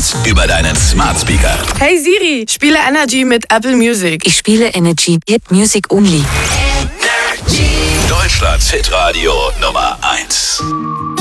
Hits über deinen Smart Speaker. Hey Siri, spiele Energy mit Apple Music. Ich spiele Energy, Hit Music Only. Deutschlands Hitradio Nummer 1.